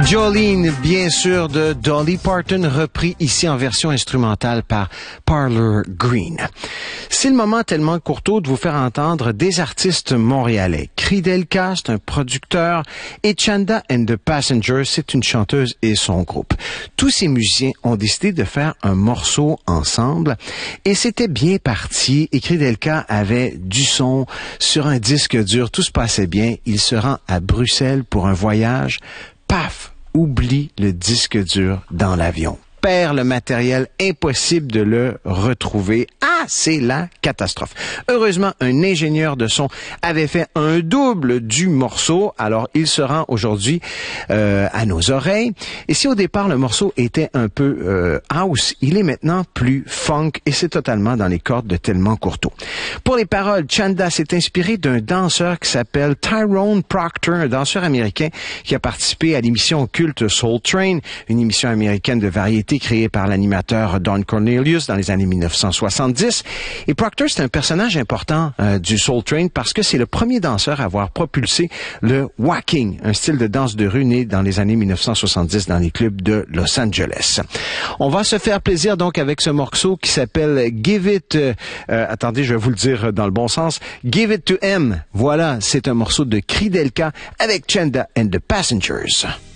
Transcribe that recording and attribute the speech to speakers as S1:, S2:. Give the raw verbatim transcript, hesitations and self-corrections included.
S1: Jolene, bien sûr, de Dolly Parton, repris ici en version instrumentale par Parlor Green. C'est le moment tellement courtois de vous faire entendre des artistes montréalais. Kridelka, c'est un producteur, et Chanda and the Passengers, c'est une chanteuse et son groupe. Tous ces musiciens ont décidé de faire un morceau ensemble, et c'était bien parti, et Kridelka avait du son sur un disque dur, tout se passait bien. Il se rend à Bruxelles pour un voyage, paf! Oublie le disque dur dans l'avion. Perd le matériel, impossible de le retrouver. Ah, c'est la catastrophe. Heureusement, un ingénieur de son avait fait un double du morceau, alors il se rend aujourd'hui euh, à nos oreilles. Et si au départ le morceau était un peu euh, house, il est maintenant plus funk et c'est totalement dans les cordes de Tellement Courteau. Pour les paroles, Chanda s'est inspiré d'un danseur qui s'appelle Tyrone Proctor, un danseur américain qui a participé à l'émission culte Soul Train, une émission américaine de variété créée par l'animateur Don Cornelius dans les années mille neuf cent soixante-dix. Et Proctor, c'est un personnage important euh, du Soul Train parce que c'est le premier danseur à avoir propulsé le walking, un style de danse de rue né dans les années mille neuf cent soixante-dix dans les clubs de Los Angeles. On va se faire plaisir donc avec ce morceau qui s'appelle Give It, euh, euh, attendez, je vais vous le dire dans le bon sens, Give It to M. Voilà, c'est un morceau de Kridelka avec Chanda and the Passengers.